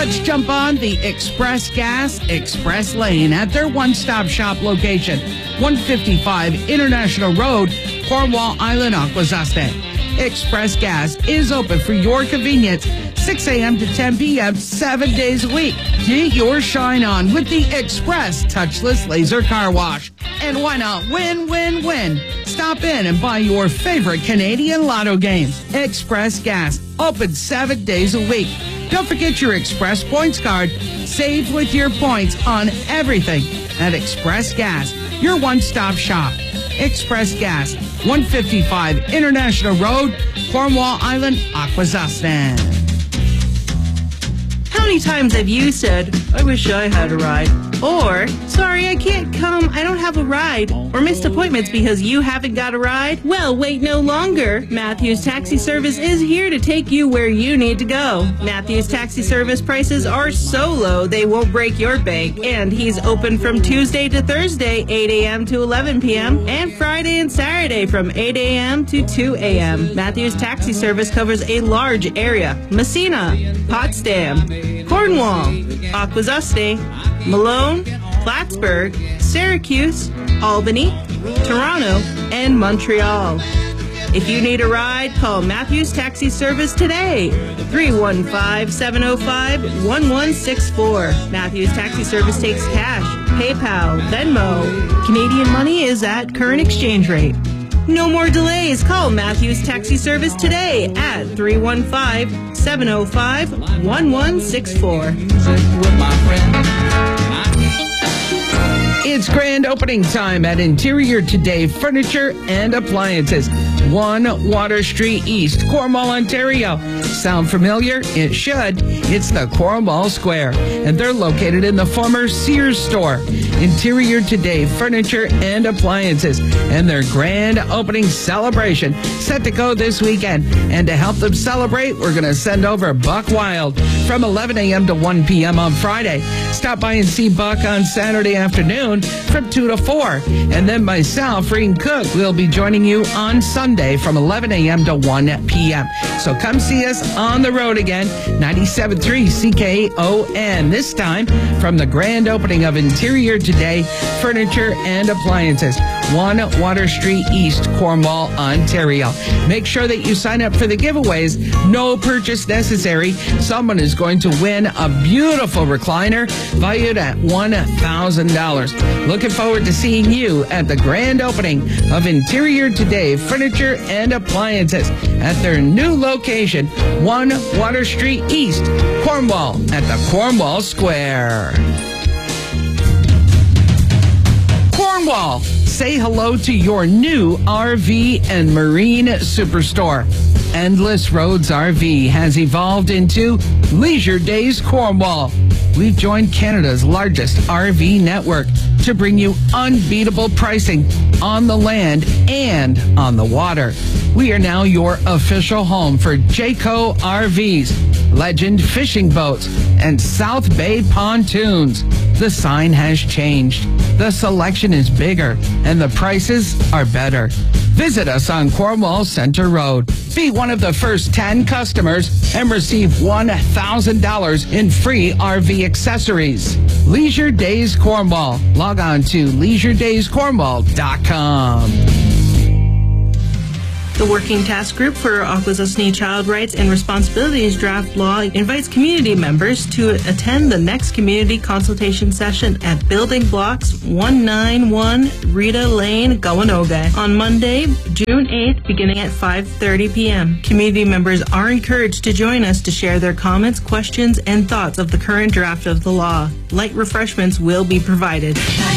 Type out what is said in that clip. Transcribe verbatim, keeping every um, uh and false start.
Let's jump on the Express Gas Express Lane at their one-stop shop location, one fifty-five International Road, Cornwall Island, Akwesasne. Express Gas is open for your convenience, six a.m. to ten p.m., seven days a week. Get your shine on with the Express Touchless Laser Car Wash. And why not win, win, win? Stop in and buy your favorite Canadian Lotto games. Express Gas, open seven days a week. Don't forget your Express Points card. Save with your points on everything at Express Gas, your one-stop shop. Express Gas, one fifty-five International Road, Cornwall Island, Akwesasne. How many times have you said, I wish I had a ride? Or, sorry, I can't come, I don't have a ride. Or missed appointments because you haven't got a ride? Well, wait no longer. Matthews Taxi Service is here to take you where you need to go. Matthews Taxi Service prices are so low they won't break your bank. And he's open from Tuesday to Thursday, eight a.m. to eleven p.m. and Friday and Saturday from eight a.m. to two a.m. Matthews Taxi Service covers a large area. Messina, Potsdam, Cornwall, Akwesasne, Malone, Plattsburgh, Syracuse, Albany, Toronto, and Montreal. If you need a ride, call Matthews Taxi Service today, three one five, seven oh five, one one six four. Matthews Taxi Service takes cash, PayPal, Venmo. Canadian money is at current exchange rate. No more delays. Call Matthews Taxi Service today at three one five, seven oh five, one one six four. It's grand opening time at Interior Today Furniture and Appliances, one Water Street East, Cornwall, Ontario. Sound familiar? It should. It's the Cornwall Square, and they're located in the former Sears store. Interior Today Furniture and Appliances, and their grand opening celebration set to go this weekend. And to help them celebrate, we're going to send over Buck Wild from eleven a.m. to one p.m. on Friday. Stop by and see Buck on Saturday afternoon from two to four. And then myself, Reen Cook, will be joining you on Sunday from eleven a.m. to one p.m. So come see us on the road again, ninety-seven point three C K O N. This time from the grand opening of Interior Today Furniture and Appliances, one Water Street East, Cornwall, Ontario. Make sure that you sign up for the giveaways. No purchase necessary. Someone is going to win a beautiful recliner valued at one thousand dollars. Looking forward to seeing you at the grand opening of Interior Today Furniture and Appliances at their new location, one Water Street East, Cornwall, at the Cornwall Square. Cornwall, say hello to your new R V and Marine Superstore. Endless Roads R V has evolved into Leisure Days Cornwall. We've joined Canada's largest R V network to bring you unbeatable pricing on the land and on the water. We are now your official home for Jayco R Vs, Legend Fishing Boats, and South Bay Pontoons. The sign has changed. The selection is bigger, and the prices are better. Visit us on Cornwall Center Road. Be one of the first ten customers and receive one thousand dollars in free R V accessories. Leisure Days Cornwall. Log on to leisure days cornwall dot com. The Working Task Group for Akwesasne Child Rights and Responsibilities Draft Law invites community members to attend the next community consultation session at Building Blocks one ninety-one Rita Lane, Gawanoga on Monday, June eighth, beginning at five thirty p.m. Community members are encouraged to join us to share their comments, questions, and thoughts of the current draft of the law. Light refreshments will be provided.